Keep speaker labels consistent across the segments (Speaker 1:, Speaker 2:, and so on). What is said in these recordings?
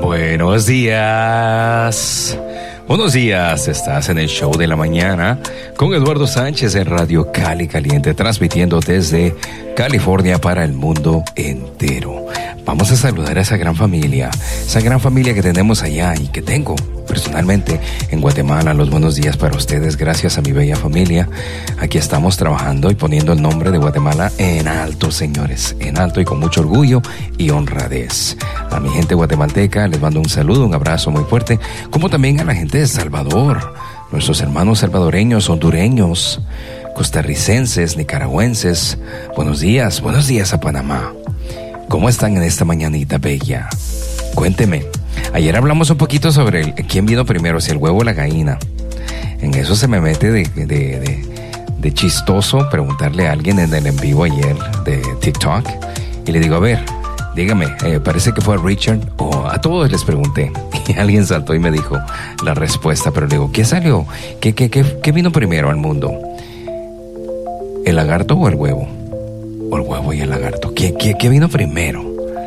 Speaker 1: Buenos días. Buenos días, estás en el show de la mañana con Eduardo Sánchez en Radio Cali Caliente, transmitiendo desde California para el mundo entero. Vamos a saludar a esa gran familia que tenemos allá y que tengo personalmente en Guatemala. Los buenos días para ustedes, gracias a mi bella familia. Aquí estamos trabajando y poniendo el nombre de Guatemala en alto, señores, en alto y con mucho orgullo y honradez. A mi gente guatemalteca les mando un saludo, un abrazo muy fuerte, como también a la gente de El Salvador, nuestros hermanos salvadoreños, hondureños, costarricenses, nicaragüenses. Buenos días a Panamá. ¿Cómo están en esta mañanita bella? Cuénteme. Ayer hablamos un poquito sobre quién vino primero, si el huevo o la gallina. En eso se me mete de chistoso preguntarle a alguien en el en vivo ayer de TikTok. Y le digo, a ver, dígame, parece que fue a Richard o a todos les pregunté. Y alguien saltó y me dijo la respuesta, pero le digo, ¿qué salió? ¿Qué vino primero al mundo? ¿El lagarto o el huevo? O el huevo y el lagarto. ¿Qué vino primero?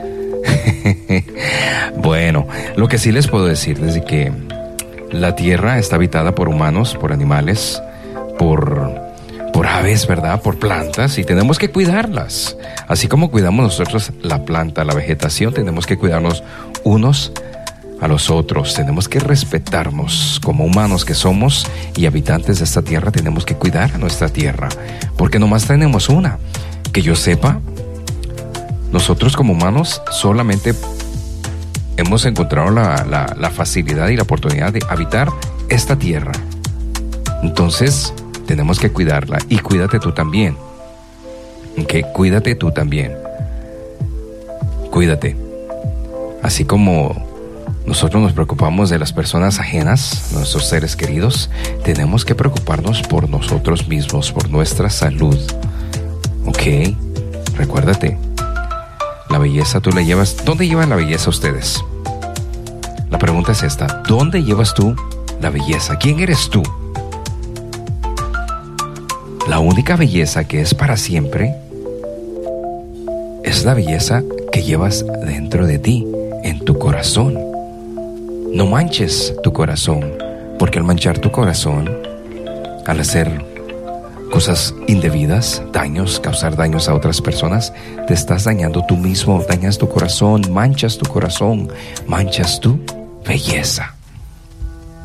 Speaker 1: Bueno, lo que sí les puedo decir es que la tierra está habitada por humanos, por animales, por aves, ¿verdad? Por plantas, y tenemos que cuidarlas. Así como cuidamos nosotros la planta, la vegetación, tenemos que cuidarnos unos a los otros. Tenemos que respetarnos como humanos que somos y habitantes de esta tierra. Tenemos que cuidar a nuestra tierra, porque nomás tenemos una. Que yo sepa, nosotros como humanos solamente hemos encontrado la facilidad y la oportunidad de habitar esta tierra. Entonces, tenemos que cuidarla. Y cuídate tú también. ¿Ok? Cuídate tú también. Cuídate. Así como nosotros nos preocupamos de las personas ajenas, nuestros seres queridos, tenemos que preocuparnos por nosotros mismos, por nuestra salud. ¿Ok? Recuérdate. La belleza tú la llevas. ¿Dónde llevan la belleza ustedes? La pregunta es esta. ¿Dónde llevas tú la belleza? ¿Quién eres tú? La única belleza que es para siempre es la belleza que llevas dentro de ti, en tu corazón. No manches tu corazón, porque al manchar tu corazón, al hacer cosas indebidas, causar daños a otras personas, te estás dañando tú mismo, dañas tu corazón, manchas tu belleza.